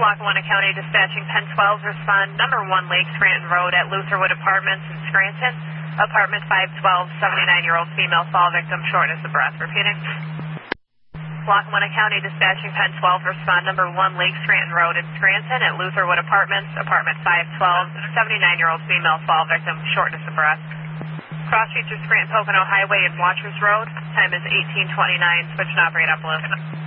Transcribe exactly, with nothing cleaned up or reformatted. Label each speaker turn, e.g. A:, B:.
A: Lackawanna County Dispatching Penn twelve, respond number one Lake Scranton Road at Lutherwood Apartments in Scranton. Apartment five twelve, seventy-nine-year-old female fall victim, shortness of breath. Repeating. Lackawanna County Dispatching Penn twelve, respond number one Lake Scranton Road in Scranton at Lutherwood Apartments. Apartment five twelve, seventy-nine-year-old female fall victim, shortness of breath. Cross features Scranton Pocono Highway and Watchers Road. Time is eighteen twenty-nine. Switch and operate uplift.